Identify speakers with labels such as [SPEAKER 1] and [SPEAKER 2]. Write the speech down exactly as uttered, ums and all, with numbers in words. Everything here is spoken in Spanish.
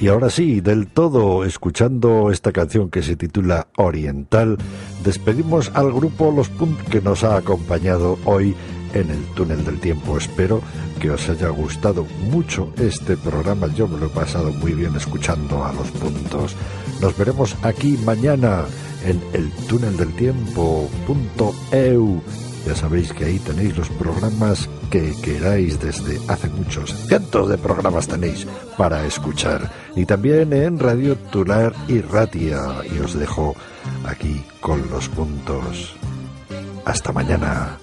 [SPEAKER 1] Y ahora sí, del todo, escuchando esta canción que se titula Oriental, despedimos al grupo Los Punt que nos ha acompañado hoy en el túnel del tiempo. Espero que os haya gustado mucho este programa. Yo me lo he pasado muy bien escuchando a Los Puntos. Nos veremos aquí mañana en el túnel del tiempo punto e u. Ya sabéis que ahí tenéis los programas que queráis, desde hace muchos, cientos de programas tenéis para escuchar. Y también en Radio Tular y Ratia. Y os dejo aquí con Los Puntos. Hasta mañana.